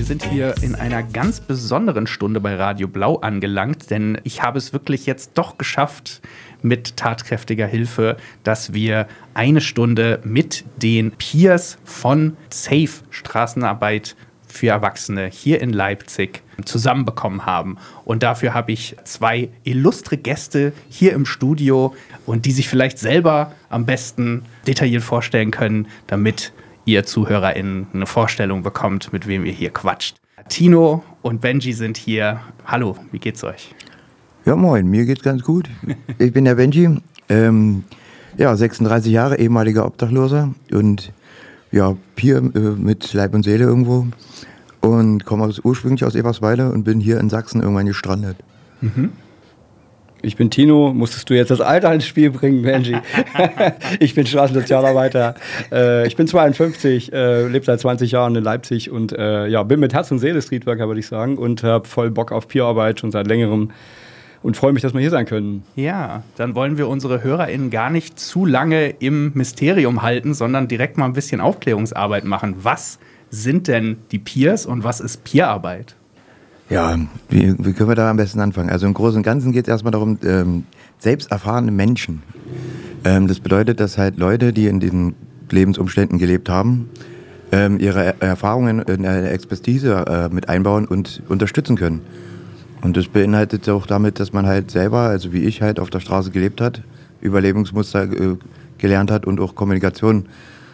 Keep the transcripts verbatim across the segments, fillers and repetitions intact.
sind hier in einer ganz besonderen Stunde bei Radio Blau angelangt, denn ich habe es wirklich jetzt doch geschafft, mit tatkräftiger Hilfe, dass wir eine Stunde mit den Peers von SAFE Straßenarbeit für Erwachsene hier in Leipzig zusammenbekommen haben. Und dafür habe ich zwei illustre Gäste hier im Studio und die sich vielleicht selber am besten detailliert vorstellen können, damit ihr ZuhörerInnen eine Vorstellung bekommt, mit wem ihr hier quatscht. Tino und Benji sind hier. Hallo, wie geht's euch? Ja, moin, mir geht's ganz gut. Ich bin der Benji, ähm, ja, sechsunddreißig Jahre, ehemaliger Obdachloser und ja, Peer äh, mit Leib und Seele irgendwo und komme aus, ursprünglich aus Eberswalde und bin hier in Sachsen irgendwann gestrandet. Mhm. Ich bin Tino, musstest du jetzt das Alter ins Spiel bringen, Benji? Ich bin Straßensozialarbeiter, äh, ich bin zweiundfünfzig, äh, lebe seit zwanzig Jahren in Leipzig und äh, ja, bin mit Herz und Seele Streetworker, würde ich sagen, und habe voll Bock auf Peerarbeit schon seit längerem. Und freue mich, dass wir hier sein können. Ja, dann wollen wir unsere HörerInnen gar nicht zu lange im Mysterium halten, sondern direkt mal ein bisschen Aufklärungsarbeit machen. Was sind denn die Peers und was ist Peerarbeit? Ja, wie, wie können wir da am besten anfangen? Also im Großen und Ganzen geht es erstmal darum, ähm, selbst erfahrene Menschen. Ähm, das bedeutet, dass halt Leute, die in diesen Lebensumständen gelebt haben, ähm, ihre er- Erfahrungen in eine Expertise äh, mit einbauen und unterstützen können. Und das beinhaltet auch damit, dass man halt selber, also wie ich halt auf der Straße gelebt hat, Überlebensmuster äh, gelernt hat und auch Kommunikation,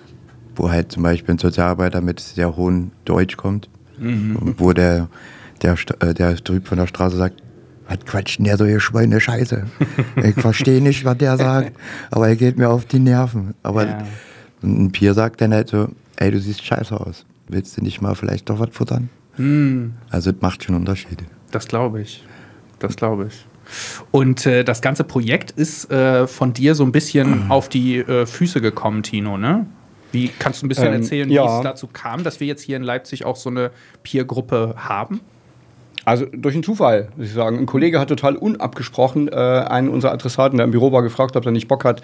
wo halt zum Beispiel ein Sozialarbeiter mit sehr hohem Deutsch kommt, mhm. wo der, der, der Typ von der Straße sagt, was quatscht denn der so, ihr Schweine Scheiße? Ich verstehe nicht, was der sagt, aber er geht mir auf die Nerven. Aber ja. Ein Peer sagt dann halt so, ey, du siehst scheiße aus, willst du nicht mal vielleicht doch was futtern? Mhm. Also das macht schon Unterschiede. Das glaube ich. Das glaube ich. Und äh, das ganze Projekt ist äh, von dir so ein bisschen auf die äh, Füße gekommen, Tino, ne? Wie kannst du ein bisschen ähm, erzählen, ja. wie es dazu kam, dass wir jetzt hier in Leipzig auch so eine Peer-Gruppe haben? Also durch einen Zufall, muss ich sagen. Ein Kollege hat total unabgesprochen äh, einen unserer Adressaten, der im Büro war, gefragt, ob er nicht Bock hat,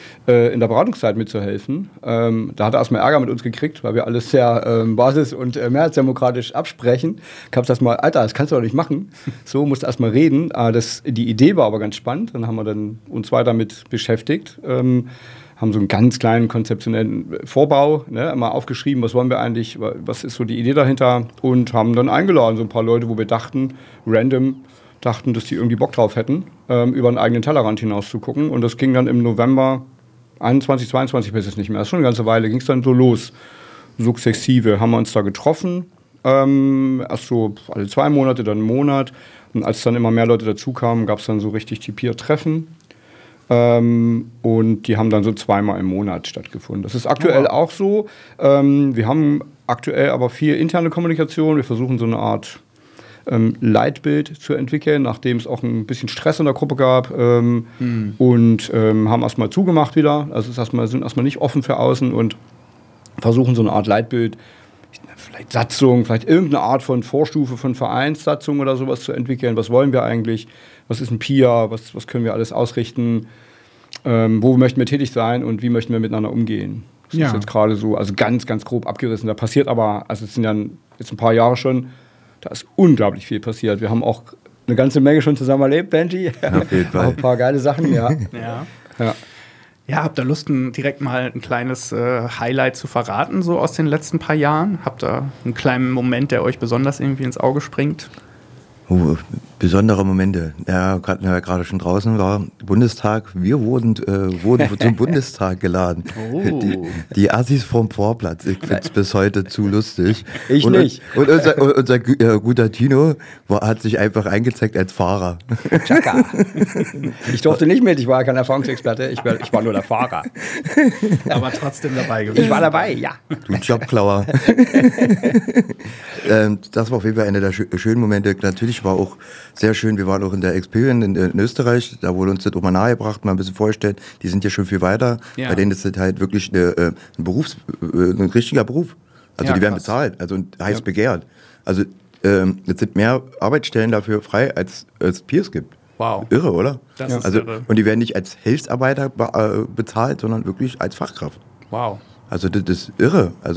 in der Beratungszeit mitzuhelfen. Ähm, da hat er erstmal Ärger mit uns gekriegt, weil wir alles sehr ähm, basis- und äh, mehrheitsdemokratisch absprechen. Ich hab's erstmal, Alter, das kannst du doch nicht machen. So, musst du erstmal reden. Äh, das, die Idee war aber ganz spannend. Dann haben wir dann uns weiter mit beschäftigt. Ähm, haben so einen ganz kleinen konzeptionellen Vorbau, ne, mal aufgeschrieben, was wollen wir eigentlich, was ist so die Idee dahinter, und haben dann eingeladen, so ein paar Leute, wo wir dachten, random, dachten, dass die irgendwie Bock drauf hätten, ähm, über einen eigenen Tellerrand hinaus zu gucken. Und das ging dann im November einundzwanzig, zweiundzwanzig, ich weiß es nicht mehr, das ist schon eine ganze Weile, ging es dann so los. Sukzessive haben wir uns da getroffen, ähm, erst so alle zwei Monate, dann einen Monat. Und als dann immer mehr Leute dazukamen, gab es dann so richtig die Peer-Treffen. Ähm, und die haben dann so zweimal im Monat stattgefunden. Das ist aktuell auch so. Ähm, wir haben aktuell aber viel interne Kommunikation. Wir versuchen so eine Art Ähm, Leitbild zu entwickeln, nachdem es auch ein bisschen Stress in der Gruppe gab, ähm, mhm. und ähm, haben erstmal zugemacht wieder, also ist erstmal, sind erstmal nicht offen für außen und versuchen so eine Art Leitbild, vielleicht Satzung, vielleicht irgendeine Art von Vorstufe von Vereinssatzung oder sowas zu entwickeln. Was wollen wir eigentlich? Was ist ein Peer? Was, was können wir alles ausrichten? Ähm, wo möchten wir tätig sein und wie möchten wir miteinander umgehen? Das ja. ist jetzt gerade so, also ganz, ganz grob abgerissen. Da passiert aber, also es sind dann jetzt ein paar Jahre schon, da ist unglaublich viel passiert. Wir haben auch eine ganze Menge schon zusammen erlebt, Benji. Auf jeden Fall. Auch ein paar geile Sachen, ja. ja. ja. Ja, habt ihr Lust, ein, direkt mal ein kleines äh, Highlight zu verraten, so aus den letzten paar Jahren? Habt ihr einen kleinen Moment, der euch besonders irgendwie ins Auge springt? Oh, besondere Momente. Ja, gerade ja, gerade schon draußen war Bundestag. Wir wurden, äh, wurden zum Bundestag geladen. Oh. Die, die Assis vom Vorplatz. Ich finde es bis heute zu lustig. Ich und, nicht. Und unser, unser äh, guter Tino war, hat sich einfach eingezeigt als Fahrer. Chaka. Ich durfte nicht mit, ich war kein Erfahrungsexperte, ich war, ich war nur der Fahrer. Aber trotzdem dabei gewesen. Ich war dabei, ja. Du Jobklauer. ähm, das war auf jeden Fall einer der sch- schönen Momente. Natürlich war auch sehr schön, wir waren auch in der Experience in, in Österreich, da wurde uns das auch mal nahegebracht, mal ein bisschen vorgestellt, die sind ja schon viel weiter, ja. Bei denen ist das halt wirklich eine, ein Berufs, ein richtiger Beruf, also ja, die werden krass. bezahlt, also heiß ja. begehrt, also ähm, es sind mehr Arbeitsstellen dafür frei, als es Peers gibt. Wow. Irre, oder? Das ja. ist also, irre. Und die werden nicht als Hilfsarbeiter be- äh, bezahlt, sondern wirklich als Fachkraft. Wow. Also das ist irre, also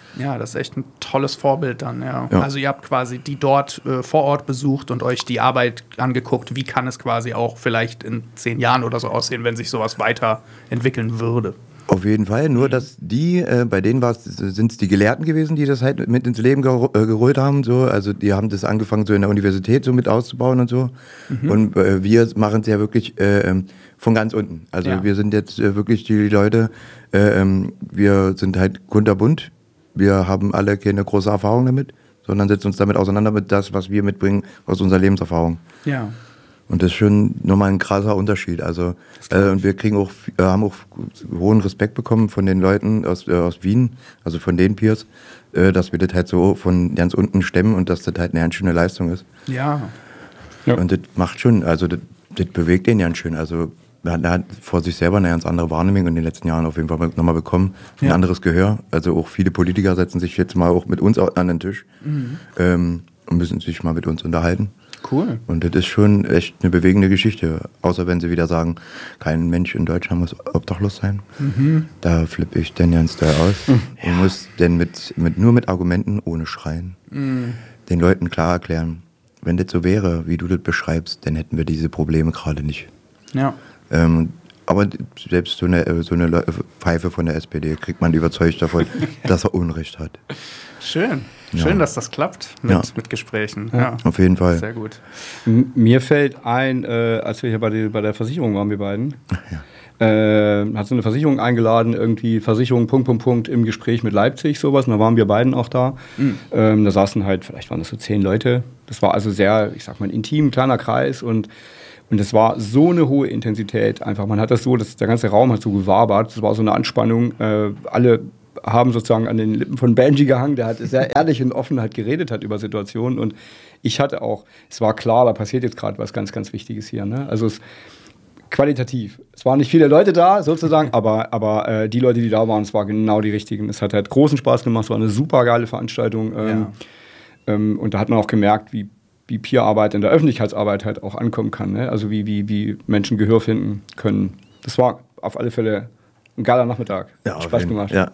Ja, das ist echt ein tolles Vorbild dann, ja. Ja. Also ihr habt quasi die dort äh, vor Ort besucht und euch die Arbeit angeguckt. Wie kann es quasi auch vielleicht in zehn Jahren oder so aussehen, wenn sich sowas weiterentwickeln würde? Auf jeden Fall, nur dass die, äh, bei denen sind es die Gelehrten gewesen, die das halt mit ins Leben ger äh, geholt haben. So. Also die haben das angefangen, so in der Universität so mit auszubauen und so. Mhm. Und äh, wir machen es ja wirklich äh, von ganz unten. Also ja. wir sind jetzt äh, wirklich die Leute, äh, wir sind halt kunterbunt. Wir haben alle keine große Erfahrung damit, sondern setzen uns damit auseinander mit das, was wir mitbringen aus unserer Lebenserfahrung. Ja. Und das ist schon nochmal ein krasser Unterschied. Also äh, und wir kriegen auch, äh, haben auch hohen Respekt bekommen von den Leuten aus, äh, aus Wien, also von den Peers, äh, dass wir das halt so von ganz unten stemmen und dass das halt eine ganz schöne Leistung ist. Ja. ja. Und das macht schon, also das, das bewegt den ganz schön. Also er hat vor sich selber eine ganz andere Wahrnehmung in den letzten Jahren auf jeden Fall nochmal bekommen. Ein ja. anderes Gehör. Also auch viele Politiker setzen sich jetzt mal auch mit uns an den Tisch mhm. ähm, und müssen sich mal mit uns unterhalten. Cool. Und das ist schon echt eine bewegende Geschichte. Außer wenn sie wieder sagen, kein Mensch in Deutschland muss obdachlos sein. Mhm. Da flippe ich dann ganz doll aus. Mhm. Ja. Und muss denn mit, mit, nur mit Argumenten, ohne Schreien, mhm. den Leuten klar erklären, wenn das so wäre, wie du das beschreibst, dann hätten wir diese Probleme gerade nicht. Ja. Ähm, aber selbst so eine, so eine Pfeife von der S P D kriegt man überzeugt davon, dass er Unrecht hat. Schön. Schön, ja. dass das klappt mit, ja. mit Gesprächen. Ja. Auf jeden Fall. Sehr gut. M- mir fällt ein, äh, als wir hier bei, die, bei der Versicherung waren, wir beiden, ja. äh, hat so eine Versicherung eingeladen, irgendwie Versicherung, Punkt, Punkt, Punkt, im Gespräch mit Leipzig, sowas. Und da waren wir beiden auch da. Mhm. Ähm, da saßen halt, vielleicht waren das so zehn Leute. Das war also sehr, ich sag mal, ein intim, kleiner Kreis und Und es war so eine hohe Intensität einfach. Man hat das so, dass der ganze Raum hat so gewabert. Es war so eine Anspannung. Äh, alle haben sozusagen an den Lippen von Benji gehangen, der halt sehr ehrlich und offen halt geredet hat über Situationen. Und ich hatte auch, es war klar, da passiert jetzt gerade was ganz, ganz Wichtiges hier. Ne? Also es qualitativ. Es waren nicht viele Leute da, sozusagen, aber, aber äh, die Leute, die da waren, es waren genau die richtigen. Es hat halt großen Spaß gemacht, es war eine super geile Veranstaltung. Ähm, ja. ähm, und da hat man auch gemerkt, wie wie Peerarbeit in der Öffentlichkeitsarbeit halt auch ankommen kann. Ne? Also wie, wie, wie Menschen Gehör finden können. Das war auf alle Fälle ein geiler Nachmittag. Ja, hat Spaß gemacht. Ja.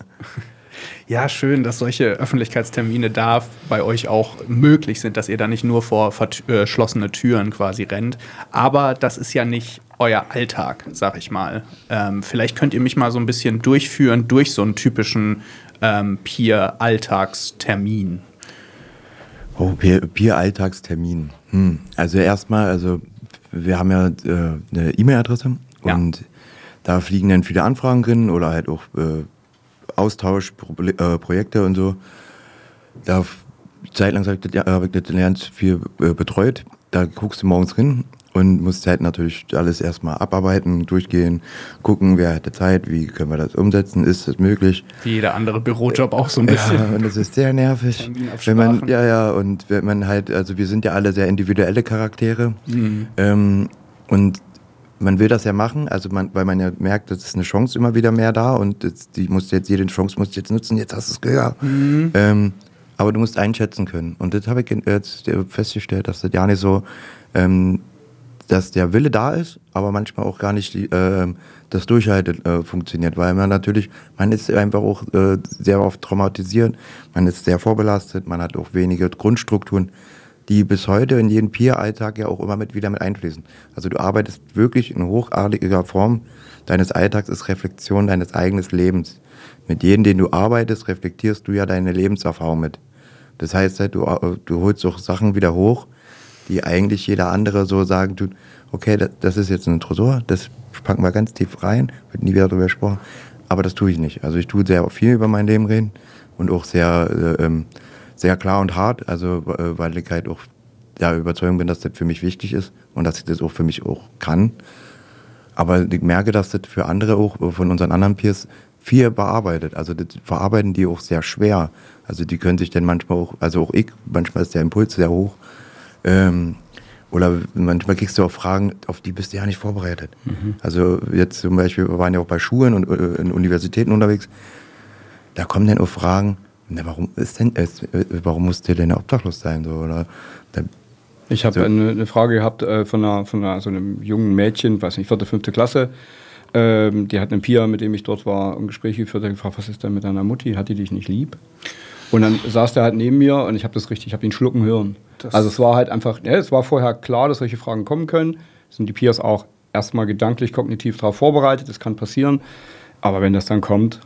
Ja, schön, dass solche Öffentlichkeitstermine da bei euch auch möglich sind, dass ihr da nicht nur vor verschlossene Türen quasi rennt. Aber das ist ja nicht euer Alltag, sag ich mal. Ähm, vielleicht könnt ihr mich mal so ein bisschen durchführen durch so einen typischen ähm, Peer-Alltagstermin. Oh, Peer-Alltagstermin. Hm. Also erstmal, also wir haben ja äh, eine E-Mail-Adresse ja. und da fliegen dann viele Anfragen drin oder halt auch äh, Austausch, Pro- äh, Projekte und so. Da zeitlang habe ich das, hab ich das ganz viel äh, betreut. Da guckst du morgens hin und musst halt natürlich alles erstmal abarbeiten, durchgehen, gucken, wer hatte Zeit, wie können wir das umsetzen, ist das möglich. Wie jeder andere Bürojob auch so ein bisschen. Ja, und das ist sehr nervig. Wenn man, ja, ja, und wenn man halt, also wir sind ja alle sehr individuelle Charaktere mhm. ähm, und man will das ja machen, also man, weil man ja merkt, das ist eine Chance immer wieder mehr da und das, die musst jetzt jede Chance musst du jetzt nutzen, jetzt hast du es gehört. Mhm. Ähm, aber du musst einschätzen können. Und das habe ich jetzt festgestellt, dass das ja nicht so, ähm, dass der Wille da ist, aber manchmal auch gar nicht die, äh, das Durchhalten äh, funktioniert, weil man natürlich, man ist einfach auch äh, sehr oft traumatisiert, man ist sehr vorbelastet, man hat auch wenige Grundstrukturen, die bis heute in jeden Peer-Alltag ja auch immer mit wieder mit einfließen. Also du arbeitest wirklich in hochartiger Form deines Alltags, ist Reflexion deines eigenen Lebens. Mit jedem, den du arbeitest, reflektierst du ja deine Lebenserfahrung mit. Das heißt halt, du, du holst auch Sachen wieder hoch, die eigentlich jeder andere so sagen tut, okay, das, das ist jetzt ein Tresor, das packen wir ganz tief rein, wird nie wieder darüber gesprochen, aber das tue ich nicht. Also ich tue sehr viel über mein Leben reden und auch sehr, äh, ähm, sehr klar und hart, also äh, weil ich halt auch der Überzeugung bin, dass das für mich wichtig ist und dass ich das auch für mich auch kann. Aber ich merke, dass das für andere auch, von unseren anderen Peers, viel bearbeitet. Also das verarbeiten die auch sehr schwer. Also die können sich dann manchmal auch, also auch ich, manchmal ist der Impuls sehr hoch. Ähm, oder manchmal kriegst du auch Fragen, auf die bist du ja nicht vorbereitet. Mhm. Also jetzt zum Beispiel, wir waren ja auch bei Schulen und äh, in Universitäten unterwegs, da kommen dann auch Fragen, na, warum ist denn, äh, warum musst du denn obdachlos sein? So, oder, da, ich habe so. eine, eine Frage gehabt äh, von, einer, von einer, so einem jungen Mädchen, weiß nicht, vierte, fünfte Klasse, Ähm, die hat einen Peer, mit dem ich dort war, ein Gespräch geführt, hat gefragt, was ist denn mit deiner Mutti? Hat die dich nicht lieb? Und dann saß der halt neben mir und ich habe das richtig, ich habe ihn schlucken hören. Das also es war halt einfach, ja, es war vorher klar, dass solche Fragen kommen können. Sind die Peers auch erstmal gedanklich, kognitiv darauf vorbereitet, das kann passieren. Aber wenn das dann kommt,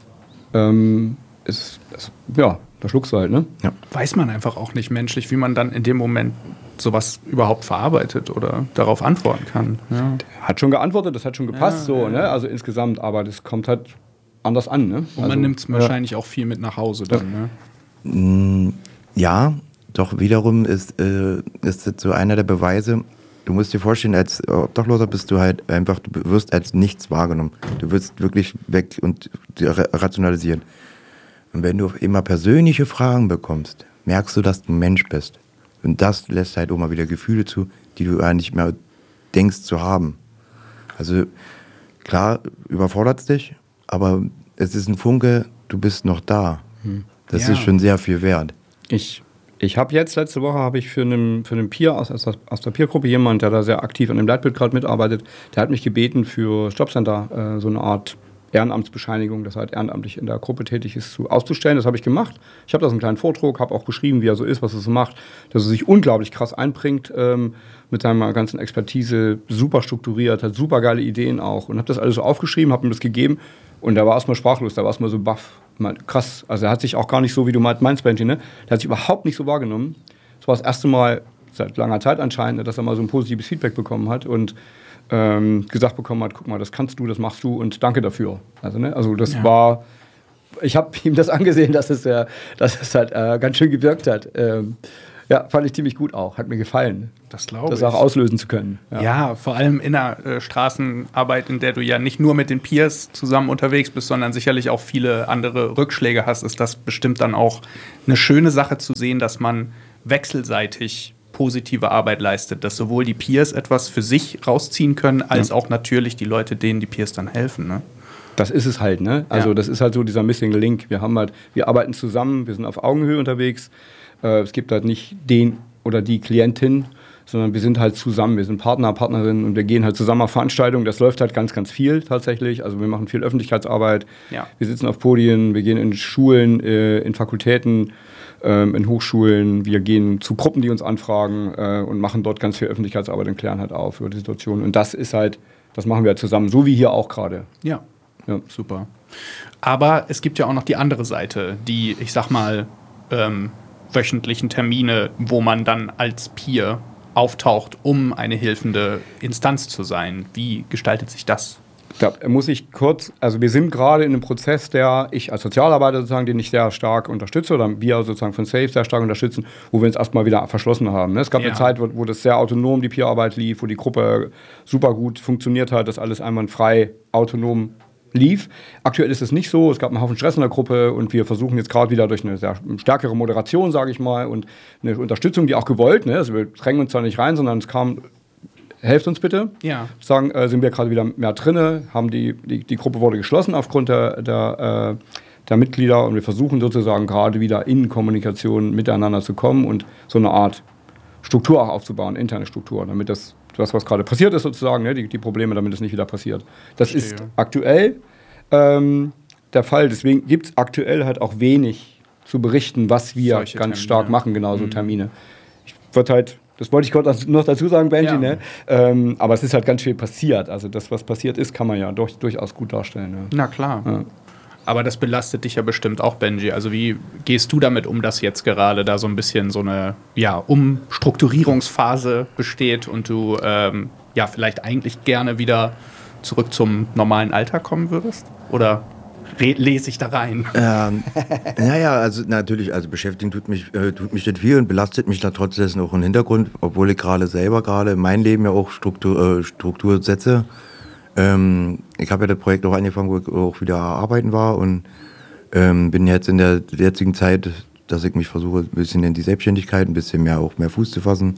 ähm, ist, ist ja, da schluckst du halt, ne? Ja. Weiß man einfach auch nicht menschlich, wie man dann in dem Moment sowas überhaupt verarbeitet oder darauf antworten kann. Ja. Hat schon geantwortet, das hat schon gepasst, ja, so, ja. Ne? Also insgesamt, aber das kommt halt anders an, ne? Und man also, nimmt es wahrscheinlich ja. auch viel mit nach Hause dann, ja. ne? Ja, doch wiederum ist, äh, ist das so einer der Beweise. Du musst dir vorstellen, als Obdachloser bist du halt einfach, du wirst als nichts wahrgenommen. Du wirst wirklich weg und rationalisieren. Und wenn du immer persönliche Fragen bekommst, merkst du, dass du ein Mensch bist. Und das lässt halt auch mal wieder Gefühle zu, die du ja nicht mehr denkst zu haben. Also klar, überfordert es dich, aber es ist ein Funke, du bist noch da. Das ja. ist schon sehr viel wert. Ich, ich habe jetzt, letzte Woche habe ich für einen, für einen Peer aus, aus der Peer-Gruppe jemand, der da sehr aktiv an dem Leitbild gerade mitarbeitet, der hat mich gebeten, für Jobcenter äh, so eine Art Ehrenamtsbescheinigung, dass er halt ehrenamtlich in der Gruppe tätig ist, zu, auszustellen. Das habe ich gemacht. Ich habe da so einen kleinen Vortrag, habe auch beschrieben, wie er so ist, was er so macht, dass er sich unglaublich krass einbringt ähm, mit seiner ganzen Expertise, super strukturiert, hat super geile Ideen auch und habe das alles so aufgeschrieben, habe ihm das gegeben und der war erstmal sprachlos, der war erstmal so baff. Krass, also er hat sich auch gar nicht so, wie du meinst, Benji, ne? Der hat sich überhaupt nicht so wahrgenommen. Das war das erste Mal seit langer Zeit anscheinend, dass er mal so ein positives Feedback bekommen hat und ähm, gesagt bekommen hat, guck mal, das kannst du, das machst du und danke dafür. Also, ne? Also das ja. war, ich habe ihm das angesehen, dass es, äh, dass es halt äh, ganz schön gewirkt hat. Ähm, ja, fand ich ziemlich gut auch, hat mir gefallen. Das glaube ich. Das auch auslösen zu können. Ja, ja vor allem in der äh, Straßenarbeit, in der du ja nicht nur mit den Peers zusammen unterwegs bist, sondern sicherlich auch viele andere Rückschläge hast, ist das bestimmt dann auch eine schöne Sache zu sehen, dass man wechselseitig positive Arbeit leistet, dass sowohl die Peers etwas für sich rausziehen können, als ja. auch natürlich die Leute, denen die Peers dann helfen. Ne? Das ist es halt, ne? Also ja. das ist halt so dieser Missing Link. Wir haben halt, wir arbeiten zusammen, wir sind auf Augenhöhe unterwegs. Äh, es gibt halt nicht den oder die Klientin, sondern wir sind halt zusammen. Wir sind Partner, Partnerinnen und wir gehen halt zusammen auf Veranstaltungen. Das läuft halt ganz, ganz viel tatsächlich. Also wir machen viel Öffentlichkeitsarbeit. Ja. Wir sitzen auf Podien, wir gehen in Schulen, äh, in Fakultäten, in Hochschulen, wir gehen zu Gruppen, die uns anfragen äh, und machen dort ganz viel Öffentlichkeitsarbeit und klären halt auf über die Situation. Und das ist halt, das machen wir halt zusammen, so wie hier auch gerade. Ja. ja, super. Aber es gibt ja auch noch die andere Seite, die, ich sag mal, ähm, wöchentlichen Termine, wo man dann als Peer auftaucht, um eine hilfende Instanz zu sein. Wie gestaltet sich das? Da muss ich kurz, also wir sind gerade in einem Prozess, der ich als Sozialarbeiter sozusagen, den ich sehr stark unterstütze, oder wir sozusagen von SAFE sehr stark unterstützen, wo wir uns erstmal wieder verschlossen haben. Es gab ja. eine Zeit, wo, wo das sehr autonom, die Peerarbeit lief, wo die Gruppe super gut funktioniert hat, dass alles einwandfrei autonom lief. Aktuell ist es nicht so, es gab einen Haufen Stress in der Gruppe und wir versuchen jetzt gerade wieder durch eine sehr stärkere Moderation, sage ich mal, und eine Unterstützung, die auch gewollt, ne? Also wir drängen uns da nicht rein, sondern es kam... Helft uns bitte. Ja. Sagen, äh, sind wir gerade wieder mehr drinne, haben die, die, die Gruppe wurde geschlossen aufgrund der, der, äh, der Mitglieder und wir versuchen sozusagen gerade wieder in Kommunikation miteinander zu kommen und so eine Art Struktur auch aufzubauen, interne Struktur, damit das, das was gerade passiert ist sozusagen, ne, die, die Probleme, damit es nicht wieder passiert. Das Verstehe. Ist aktuell ähm, der Fall, deswegen gibt es aktuell halt auch wenig zu berichten, was wir Solche ganz Termine. stark machen, genau so mhm. Termine. Ich würde halt Das wollte ich kurz noch dazu sagen, Benji, ja. ne? Ähm, aber es ist halt ganz viel passiert. Also das, was passiert ist, kann man ja durch, durchaus gut darstellen. Ja. Na klar. Ja. Aber das belastet dich ja bestimmt auch, Benji. Also wie gehst du damit um, dass jetzt gerade da so ein bisschen so eine ja, Umstrukturierungsphase besteht und du ähm, ja vielleicht eigentlich gerne wieder zurück zum normalen Alltag kommen würdest? Oder lese ich da rein? Ähm, naja, also natürlich, also beschäftigen tut mich, äh, tut mich nicht viel und belastet mich da trotzdem auch im Hintergrund, obwohl ich gerade selber gerade in meinem Leben ja auch Struktur, äh, Struktur setze. Ähm, ich habe ja das Projekt auch angefangen, wo ich auch wieder arbeiten war und ähm, bin jetzt in der jetzigen Zeit, dass ich mich versuche, ein bisschen in die Selbstständigkeit, ein bisschen mehr auch mehr Fuß zu fassen.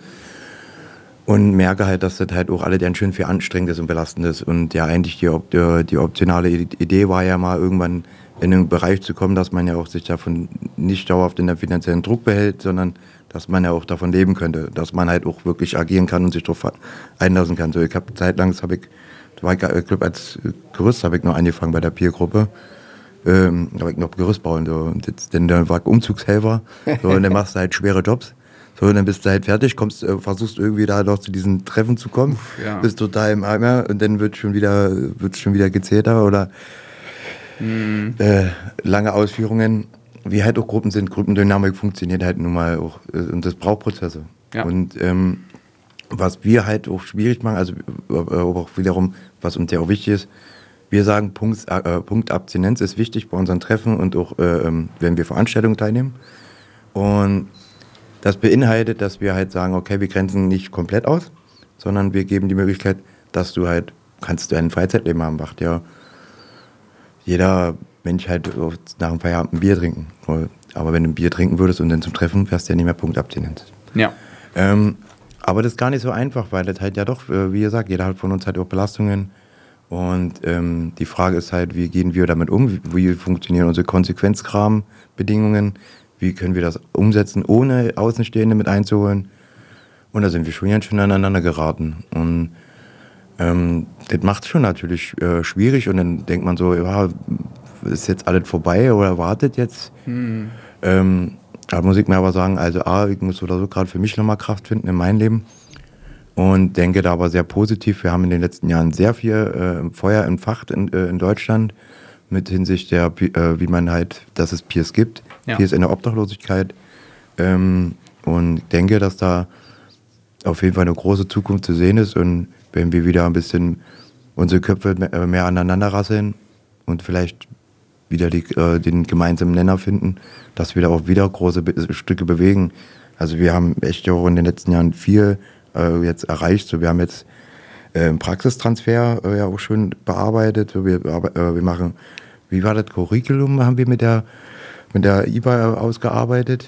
Und merke halt, dass das halt auch alle ganz schön viel anstrengend ist und belastend ist. Und ja, eigentlich die, die, die optionale Idee war ja mal irgendwann in einen Bereich zu kommen, dass man ja auch sich davon nicht dauerhaft in der finanziellen Druck behält, sondern dass man ja auch davon leben könnte, dass man halt auch wirklich agieren kann und sich darauf einlassen kann. So, ich habe zeitlang, das habe ich, war ich, ich glaube, als Gerüst habe ich noch angefangen bei der Peer-Gruppe. Ähm, da habe ich noch Gerüst bauen. So. Und jetzt, denn dann war ich Umzugshelfer. So, und dann machst du halt schwere Jobs. So, und dann bist du halt fertig, kommst, äh, versuchst irgendwie da noch zu diesen Treffen zu kommen. Uff, ja. Bist total im Eimer und dann wird schon wieder, wird's schon wieder gezählter oder mhm. äh, lange Ausführungen. Wie halt auch Gruppen sind. Gruppendynamik funktioniert halt nun mal auch. Äh, und das braucht Prozesse. Ja. Und ähm, was wir halt auch schwierig machen, also äh, auch wiederum, was uns ja auch wichtig ist, wir sagen, Punkt, äh, Punkt Abstinenz ist wichtig bei unseren Treffen und auch, äh, wenn wir Veranstaltungen teilnehmen. Und das beinhaltet, dass wir halt sagen, okay, wir grenzen nicht komplett aus, sondern wir geben die Möglichkeit, dass du halt, kannst du ein Freizeitleben haben, macht ja jeder Mensch halt nach dem Feierabend ein Bier trinken. Aber wenn du ein Bier trinken würdest und dann zum Treffen, wärst du ja nicht mehr Punkt Abstinenz. Ja. Ähm, aber das ist gar nicht so einfach, weil das halt ja doch, wie gesagt, jeder hat von uns halt auch Belastungen. Und ähm, die Frage ist halt, wie gehen wir damit um? Wie, wie funktionieren unsere Konsequenzrahmenbedingungen? Wie können wir das umsetzen, ohne Außenstehende mit einzuholen? Und da sind wir schon ganz schön aneinander geraten. Und ähm, das macht es schon natürlich äh, schwierig. Und dann denkt man so, ja, ist jetzt alles vorbei oder wartet jetzt? Mhm. Ähm, da muss ich mir aber sagen, also A, ich muss oder so gerade für mich nochmal Kraft finden in meinem Leben. Und denke da aber sehr positiv. Wir haben in den letzten Jahren sehr viel äh, Feuer entfacht in, äh, in Deutschland mit Hinsicht der, äh, wie man halt, dass es Peers gibt. Ja. Peers in der Obdachlosigkeit. Ähm, und denke, dass da auf jeden Fall eine große Zukunft zu sehen ist. Und wenn wir wieder ein bisschen unsere Köpfe mehr, mehr aneinander rasseln und vielleicht wieder die, äh, den gemeinsamen Nenner finden, dass wir da auch wieder große Be- Stücke bewegen. Also wir haben echt auch in den letzten Jahren viel jetzt erreicht. So, wir haben jetzt äh, einen Praxistransfer äh, ja auch schon bearbeitet. So, wir, äh, wir machen, wie war das Curriculum, haben wir mit der, mit der I B A ausgearbeitet?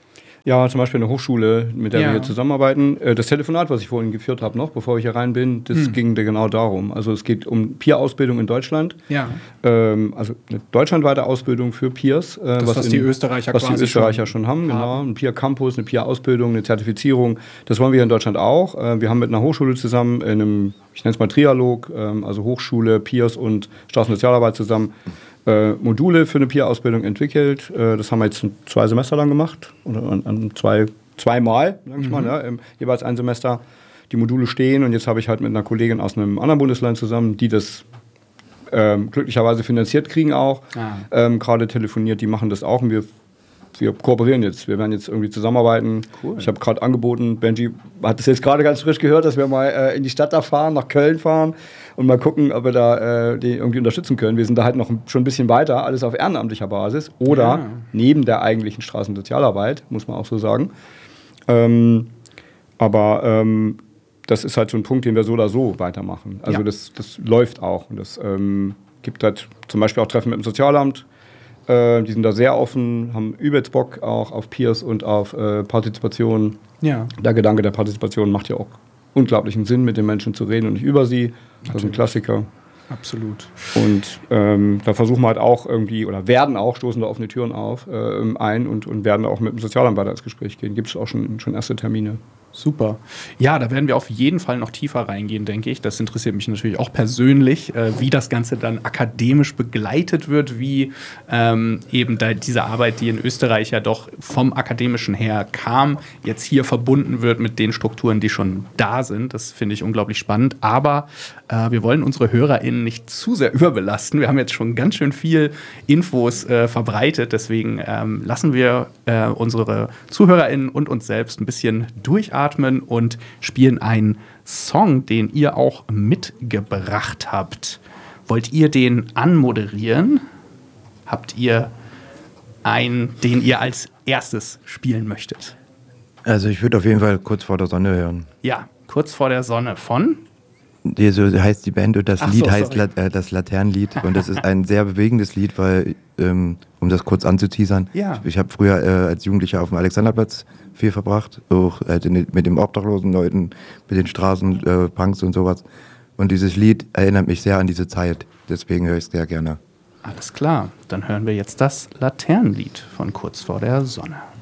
Ja, zum Beispiel eine Hochschule, mit der ja. wir hier zusammenarbeiten. Das Telefonat, was ich vorhin geführt habe noch, bevor ich hier rein bin, das hm. ging genau darum. Also es geht um Peer-Ausbildung in Deutschland. Ja. Ähm, also eine deutschlandweite Ausbildung für Peers. Äh, das, was, was in, die Österreicher was quasi die Österreicher schon, schon haben. Genau. Ein Peer-Campus, eine Peer-Ausbildung, eine Zertifizierung. Das wollen wir hier in Deutschland auch. Äh, wir haben mit einer Hochschule zusammen in einem, ich nenne es mal Trialog, ähm, also Hochschule, Peers und Straßensozialarbeit zusammen, Äh, Module für eine Peer-Ausbildung entwickelt. Äh, das haben wir jetzt zwei Semester lang gemacht. Oder an, an zwei, zweimal, sag ich mhm. mal, ne? Jeweils ein Semester. Die Module stehen und jetzt habe ich halt mit einer Kollegin aus einem anderen Bundesland zusammen, die das ähm, glücklicherweise finanziert kriegen auch, ah. ähm, gerade telefoniert, die machen das auch und wir Wir kooperieren jetzt, wir werden jetzt irgendwie zusammenarbeiten. Cool. Ich habe gerade angeboten, Benji hat das jetzt gerade ganz frisch gehört, dass wir mal äh, in die Stadt da fahren, nach Köln fahren und mal gucken, ob wir da äh, die irgendwie unterstützen können. Wir sind da halt noch schon ein bisschen weiter, alles auf ehrenamtlicher Basis oder ja. neben der eigentlichen Straßensozialarbeit, muss man auch so sagen. Ähm, aber ähm, das ist halt so ein Punkt, den wir so oder so weitermachen. Also ja. das, das läuft auch. Und das ähm, gibt halt zum Beispiel auch Treffen mit dem Sozialamt. Äh, die sind da sehr offen, haben übelst Bock auch auf Peers und auf äh, Partizipation. Ja. Der Gedanke der Partizipation macht ja auch unglaublichen Sinn, mit den Menschen zu reden und nicht über sie. Das ist ein Klassiker. Absolut. Und ähm, da versuchen wir halt auch irgendwie, oder werden auch, stoßen da offene Türen auf, äh, ein und, und werden auch mit dem Sozialamt weiter ins Gespräch gehen. Gibt es auch schon, schon erste Termine. Super. Ja, da werden wir auf jeden Fall noch tiefer reingehen, denke ich. Das interessiert mich natürlich auch persönlich, äh, wie das Ganze dann akademisch begleitet wird, wie ähm, eben da diese Arbeit, die in Österreich ja doch vom Akademischen her kam, jetzt hier verbunden wird mit den Strukturen, die schon da sind. Das finde ich unglaublich spannend. Aber äh, wir wollen unsere HörerInnen nicht zu sehr überbelasten. Wir haben jetzt schon ganz schön viel Infos äh, verbreitet. Deswegen ähm, lassen wir äh, unsere ZuhörerInnen und uns selbst ein bisschen durchatmen und spielen einen Song, den ihr auch mitgebracht habt. Wollt ihr den anmoderieren? Habt ihr einen, den ihr als erstes spielen möchtet? Also ich würde auf jeden Fall Kurz vor der Sonne hören. Ja, Kurz vor der Sonne von? Die, so heißt die Band und das Ach Lied so, heißt La, äh, das Laternenlied und das ist ein sehr bewegendes Lied, weil, ähm, um das kurz anzuteasern, ja. ich, ich habe früher äh, als Jugendlicher auf dem Alexanderplatz viel verbracht, auch halt in, mit den obdachlosen Leuten, mit den Straßenpunks äh, und sowas. Und dieses Lied erinnert mich sehr an diese Zeit, deswegen höre ich es sehr gerne. Alles klar, dann hören wir jetzt das Laternenlied von Kurz vor der Sonne.